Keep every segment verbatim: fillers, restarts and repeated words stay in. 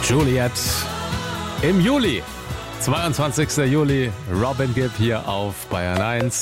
Juliet im Juli. zweiundzwanzigster Juli, Robin Gibb hier auf Bayern eins.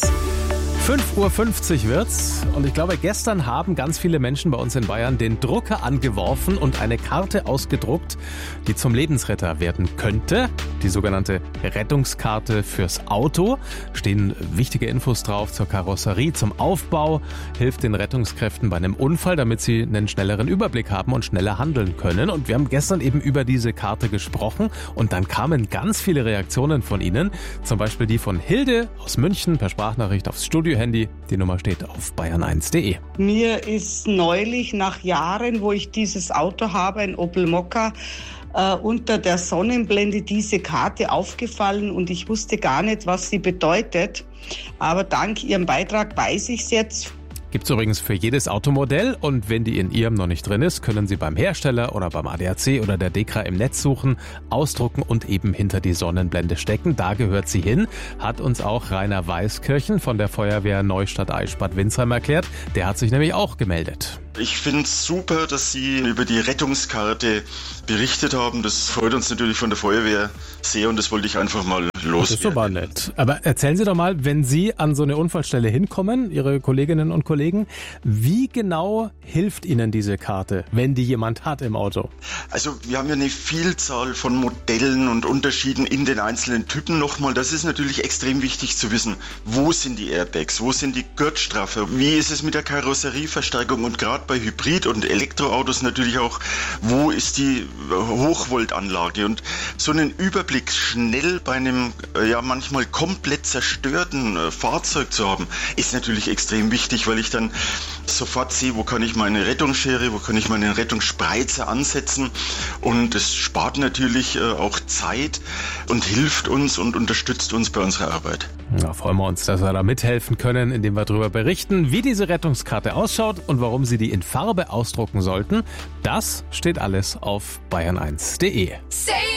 fünf Uhr fünfzig wird's und ich glaube, gestern haben ganz viele Menschen bei uns in Bayern den Drucker angeworfen und eine Karte ausgedruckt, die zum Lebensretter werden könnte. Die sogenannte Rettungskarte fürs Auto. Stehen wichtige Infos drauf zur Karosserie, zum Aufbau, hilft den Rettungskräften bei einem Unfall, damit sie einen schnelleren Überblick haben und schneller handeln können. Und wir haben gestern eben über diese Karte gesprochen und dann kamen ganz viele Reaktionen von Ihnen. Zum Beispiel die von Hilde aus München per Sprachnachricht aufs Studio-Handy. Die Nummer steht auf bayern eins punkt de. Mir ist neulich nach Jahren, wo ich dieses Auto habe, ein Opel Mokka, äh, unter der Sonnenblende diese Karte aufgefallen und ich wusste gar nicht, was sie bedeutet. Aber dank Ihrem Beitrag weiß ich es jetzt. Gibt's übrigens für jedes Automodell und wenn die in Ihrem noch nicht drin ist, können Sie beim Hersteller oder beim A D A C oder der DEKRA im Netz suchen, ausdrucken und eben hinter die Sonnenblende stecken. Da gehört sie hin, hat uns auch Rainer Weißkirchen von der Feuerwehr Neustadt-Eichstätt-Winsheim erklärt. Der hat sich nämlich auch gemeldet. Ich finde es super, dass Sie über die Rettungskarte berichtet haben. Das freut uns natürlich von der Feuerwehr sehr und das wollte ich einfach mal loswerden. Das ist super nett. Aber erzählen Sie doch mal, wenn Sie an so eine Unfallstelle hinkommen, Ihre Kolleginnen und Kollegen, wie genau hilft Ihnen diese Karte, wenn die jemand hat im Auto? Also wir haben ja eine Vielzahl von Modellen und Unterschieden in den einzelnen Typen nochmal. Das ist natürlich extrem wichtig zu wissen, wo sind die Airbags, wo sind die Gurtstraffer, wie ist es mit der Karosserieverstärkung und gerade bei Hybrid- und Elektroautos natürlich auch, wo ist die Hochvoltanlage und so einen Überblick schnell bei einem ja manchmal komplett zerstörten äh, Fahrzeug zu haben, ist natürlich extrem wichtig, weil ich dann sofort sehe, wo kann ich meine Rettungsschere, wo kann ich meinen Rettungsspreizer ansetzen und es spart natürlich äh, auch Zeit und hilft uns und unterstützt uns bei unserer Arbeit. Da freuen wir uns, dass wir da mithelfen können, indem wir darüber berichten, wie diese Rettungskarte ausschaut und warum Sie die in Farbe ausdrucken sollten. Das steht alles auf bayern eins punkt de.